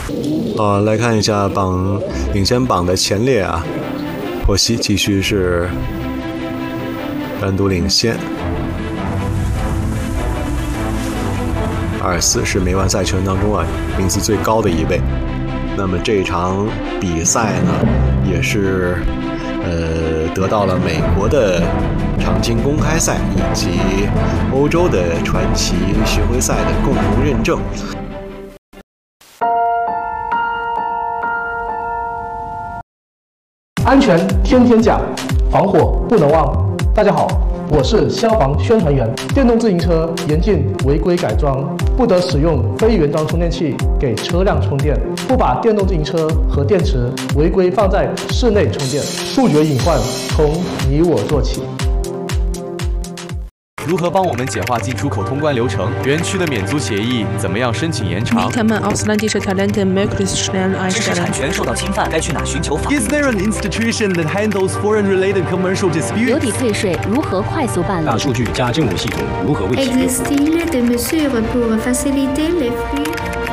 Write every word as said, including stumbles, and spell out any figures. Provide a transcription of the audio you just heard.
呃，来看一下榜领先榜的前列啊，珀西继续是单独领先，阿尔斯是每晚赛程当中啊名次最高的一位。那么这场比赛呢，也是呃得到了美国的长青公开赛以及欧洲的传奇巡回赛的共同认证。 安全天天讲，防火不能忘。大家好，我是消防宣传员。电动自行车严禁违规改装，不得使用非原装充电器给车辆充电，不把电动自行车和电池违规放在室内充电。杜绝隐患，从你我做起。 如何帮我们简化进出口通关流程？园区的免租协议怎么样申请延长？ Wie kann man ausländische Talente möglichst schnell 知识产 einstellen? 权受到侵犯，该去哪寻求法？ Is there an institution that handles foreign-related commercial 留 disputes? 抵退税如何快速办理？ 大数据加政务系统如何为企业？ Existe-t-il des mesures pour faciliter les flux